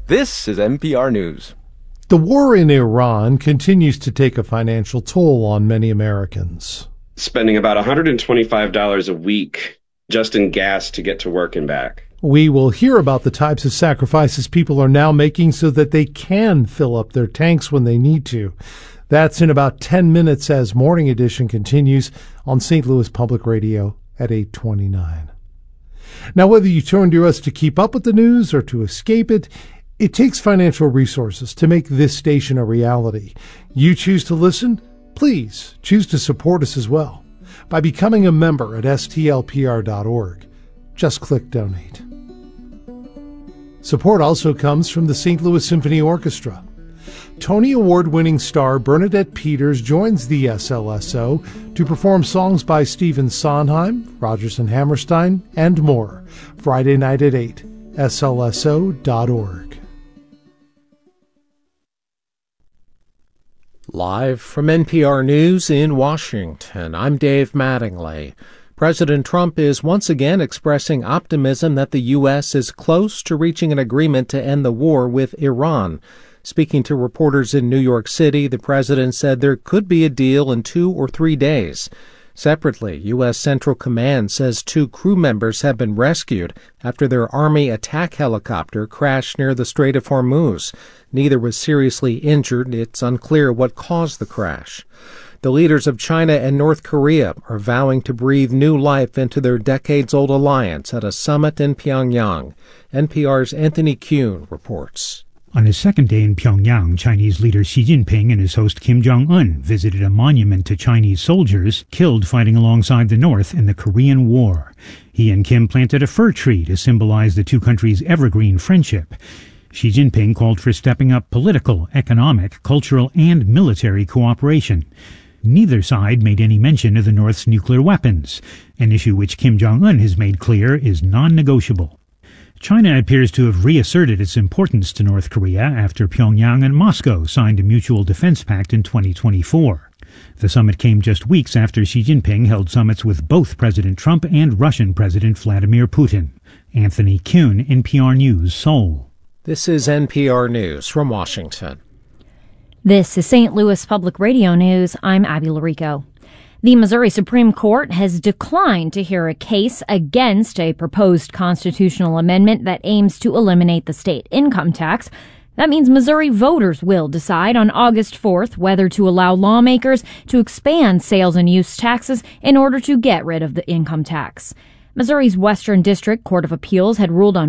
This is NPR News. The war in Iran continues to take a financial toll on many Americans. Spending about $125 a week just in gas to get to work and back. We will hear about the types of sacrifices people are now making so that they can fill up their tanks when they need to. That's in about 10 minutes as Morning Edition continues on St. Louis Public Radio at 8:29. Now, whether you turn to us to keep up with the news or to escape it, it takes financial resources to make this station a reality. You choose to listen? Please choose to support us as well by becoming a member at stlpr.org. Just click Donate. Support also comes from the St. Louis Symphony Orchestra. Tony Award-winning star Bernadette Peters joins the SLSO to perform songs by Stephen Sondheim, Rodgers and Hammerstein, and more. Friday night at 8, slso.org. Live from NPR News in Washington, I'm Dave Mattingly. President Trump is once again expressing optimism that the U.S. is close to reaching an agreement to end the war with Iran. Speaking to reporters in New York City, the president said there could be a deal in 2 or 3 days. Separately, U.S. Central Command says 2 crew members have been rescued after their Army attack helicopter crashed near the Strait of Hormuz. Neither was seriously injured. It's unclear what caused the crash. The leaders of China and North Korea are vowing to breathe new life into their decades-old alliance at a summit in Pyongyang. NPR's Anthony Kuhn reports. On his second day in Pyongyang, Chinese leader Xi Jinping and his host Kim Jong-un visited a monument to Chinese soldiers killed fighting alongside the North in the Korean War. He and Kim planted a fir tree to symbolize the two countries' evergreen friendship. Xi Jinping called for stepping up political, economic, cultural, and military cooperation. Neither side made any mention of the North's nuclear weapons, an issue which Kim Jong-un has made clear is non-negotiable. China appears to have reasserted its importance to North Korea after Pyongyang and Moscow signed a mutual defense pact in 2024. The summit came just weeks after Xi Jinping held summits with both President Trump and Russian President Vladimir Putin. Anthony Kuhn, NPR News, Seoul. This is NPR News from Washington. This is St. Louis Public Radio News. I'm Abby Larico. The Missouri Supreme Court has declined to hear a case against a proposed constitutional amendment that aims to eliminate the state income tax. That means Missouri voters will decide on August 4th whether to allow lawmakers to expand sales and use taxes in order to get rid of the income tax. Missouri's Western District Court of Appeals had ruled on